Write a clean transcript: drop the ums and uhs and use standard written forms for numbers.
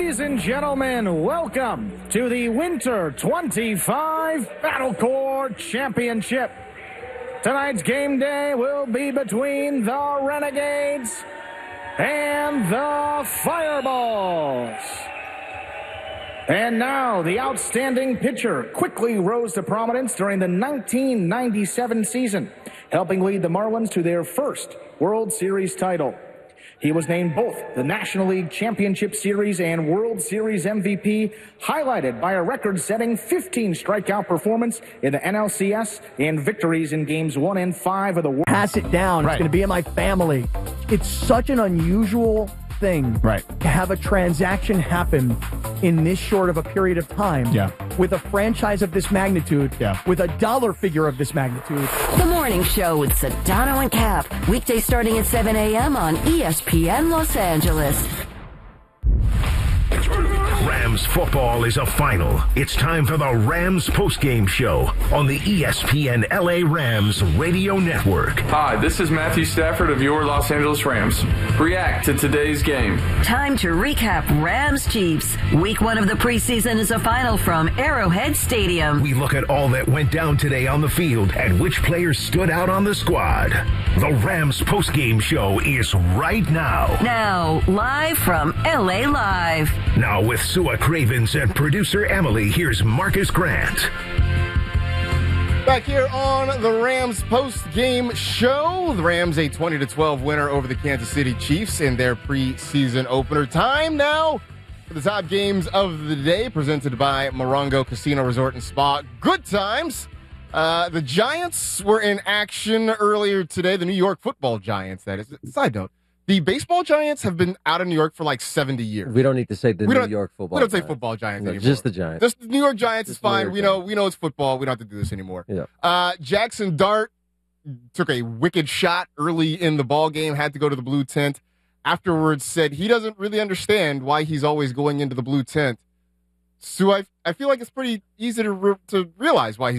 Ladies and gentlemen, welcome to the Winter 25 Battle Core Championship. Tonight's game day will be between the Renegades and the Fireballs. And now, the outstanding pitcher quickly rose to prominence during the 1997 season, helping lead the Marlins to their first World Series title. He was named both the National League Championship Series and World Series MVP, highlighted by a record-setting 15 strikeout performance in the NLCS and victories in Games 1 and 5 of the World. Pass it down. Right. It's going to be in my family. It's such an unusual thing to have a transaction happen in this short of a period of time with a franchise of this magnitude, with a dollar figure of this magnitude. The Morning Show with Sedano and Cap, weekday starting at 7 a.m. on ESPN Los Angeles. Rams football is a final. It's time for the Rams postgame show on the ESPN LA Rams radio network. Hi, this is Matthew Stafford of your Los Angeles Rams. React to today's game. Time to recap Rams Chiefs. Week 1 of the preseason is a final from Arrowhead Stadium. We look at all that went down today on the field and which players stood out on the squad. The Rams postgame show is right now. Now, live from LA Live. Now with Sua Cravens and producer Emily, here's Marcus Grant. Back here on the Rams post-game show. The Rams a 20-12 winner over the Kansas City Chiefs in their preseason opener. Time now for the top games of the day, presented by Morongo Casino Resort and Spa. Good times. The Giants were in action earlier today. The New York Football Giants, that is. Side note. The baseball Giants have been out of New York for like 70 years. We don't need to say the New York football We don't Giants. say football Giants anymore. Just the Giants. Just the New York Giants is fine. We know it's football. We don't have to do this anymore. Yeah. Jackson Dart took a wicked shot early in the ball game, had to go to the blue tent. Afterwards said he doesn't really understand why he's always going into the blue tent. So I feel like it's pretty easy to realize why he's